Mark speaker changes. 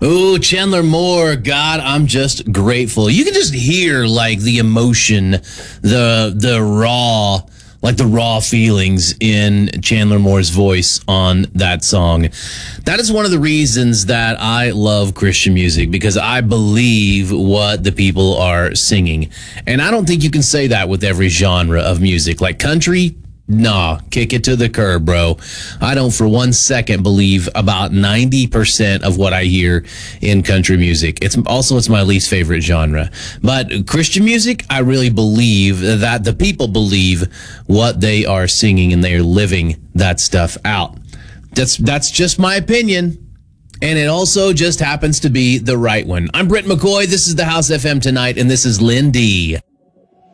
Speaker 1: Ooh, Chandler Moore. God, I'm just grateful. You can just hear like the emotion, the raw feelings in Chandler Moore's voice on that song. That is one of the reasons that I love Christian music, because I believe what the people are singing. And I don't think you can say that with every genre of music. Like country, nah, kick it to the curb, bro. I don't for 1 second believe about 90% of what I hear in country music. It's my least favorite genre. But Christian music, I really believe that the people believe what they are singing and they are living that stuff out. That's just my opinion. And it also just happens to be the right one. I'm Britt McCoy. This is the House FM Tonight, and this is Lindy.